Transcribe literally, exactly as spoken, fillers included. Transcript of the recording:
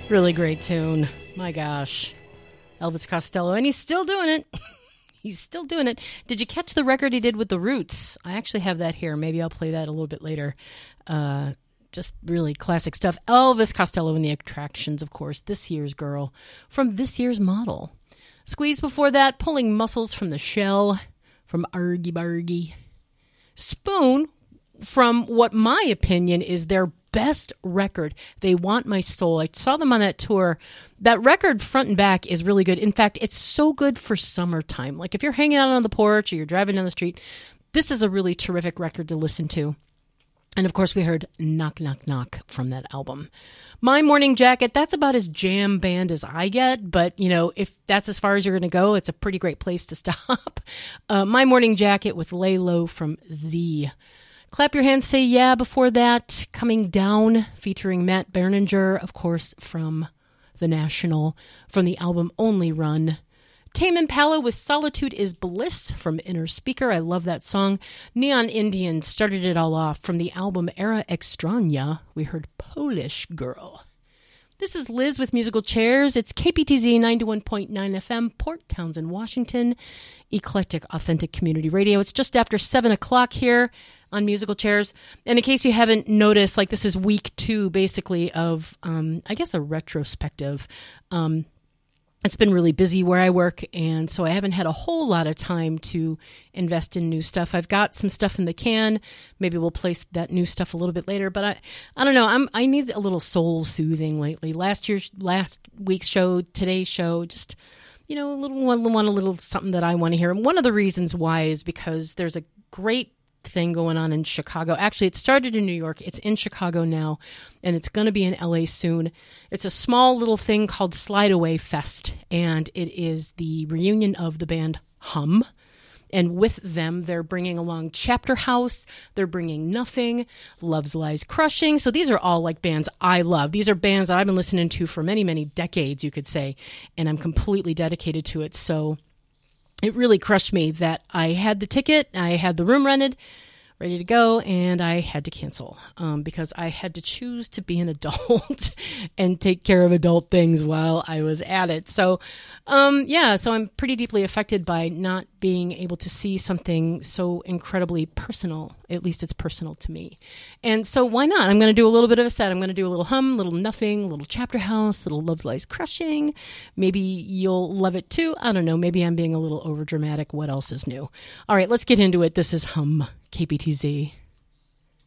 Really great tune. My gosh. Elvis Costello. And he's still doing it. He's still doing it. Did you catch the record he did with the Roots? I actually have that here. Maybe I'll play that a little bit later. Uh, just really classic stuff. Elvis Costello and the Attractions, of course. This Year's Girl from This Year's Model. Squeeze before that. Pulling Muscles from the Shell from Argy Bargy. Spoon from what my opinion is their best record. They Want My Soul. I saw them on that tour. That record front and back is really good. In fact, it's so good for summertime. Like if you're hanging out on the porch or you're driving down the street, this is a really terrific record to listen to. And of course, we heard Knock, Knock, Knock from that album. My Morning Jacket, that's about as jam band as I get. But, you know, if that's as far as you're going to go, it's a pretty great place to stop. Uh, My Morning Jacket with Lay Low from Z. Clap Your Hands, Say Yeah before that. Coming Down, featuring Matt Berninger, of course, from The National, from the album Only Run. Tame Impala with Solitude is Bliss from Inner Speaker. I love that song. Neon Indian started it all off from the album Era Extraña. We heard Polish Girl. This is Liz with Musical Chairs. It's K P T Z ninety-one point nine F M, Port Townsend, Washington. Eclectic, authentic community radio. It's just after seven o'clock here on Musical Chairs. And in case you haven't noticed, like this is week two, basically, of, um, I guess, a retrospective. Um, it's been really busy where I work, and so I haven't had a whole lot of time to invest in new stuff. I've got some stuff in the can. Maybe we'll place that new stuff a little bit later, but I, I don't know. I'm, I need a little soul soothing lately. Last year's, last week's show, today's show, just, you know, a little want, want a little something that I want to hear. And one of the reasons why is because there's a great thing going on in Chicago. Actually, it started in New York. It's in Chicago now, and it's going to be in L A soon. It's a small little thing called Slide Away Fest, and it is the reunion of the band Hum. And with them, they're bringing along Chapter House. They're bringing Nothing, Love's Lies Crushing. So these are all like bands I love. These are bands that I've been listening to for many, many decades, you could say, and I'm completely dedicated to it. So it really crushed me that I had the ticket, I had the room rented, ready to go, and I had to cancel um, because I had to choose to be an adult and take care of adult things while I was at it. So, um, yeah, so I'm pretty deeply affected by not being able to see something so incredibly personal. At least it's personal to me. And so why not? I'm going to do a little bit of a set. I'm going to do a little Hum, little Nothing, little Chapter House, little Love's Lies Crushing. Maybe you'll love it too. I don't know. Maybe I'm being a little overdramatic. What else is new? All right, let's get into it. This is Hum, K P T Z.